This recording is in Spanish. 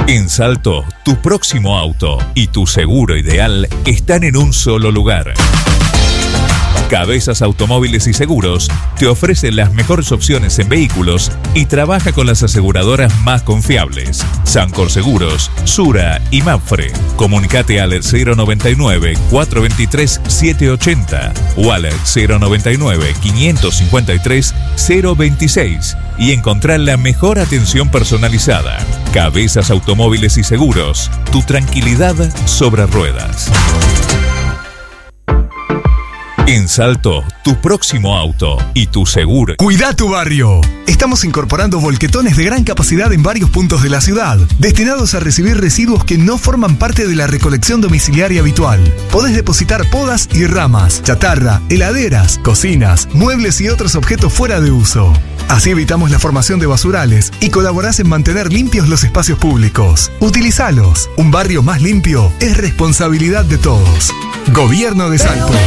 En Salto, tu próximo auto y tu seguro ideal están en un solo lugar. Cabezas Automóviles y Seguros te ofrece las mejores opciones en vehículos y trabaja con las aseguradoras más confiables. Sancor Seguros, Sura y Mapfre. Comunicate al 099-423-780 o al 099-553-026 y encontrar la mejor atención personalizada. Cabezas Automóviles y Seguros, tu tranquilidad sobre ruedas. En Salto, tu próximo auto y tu seguro. Cuida tu barrio. Estamos incorporando volquetones de gran capacidad en varios puntos de la ciudad, destinados a recibir residuos que no forman parte de la recolección domiciliaria habitual. Podés depositar podas y ramas, chatarra, heladeras, cocinas, muebles y otros objetos fuera de uso. Así evitamos la formación de basurales y colaborás en mantener limpios los espacios públicos. Utilizalos. Un barrio más limpio es responsabilidad de todos. Gobierno de Salto.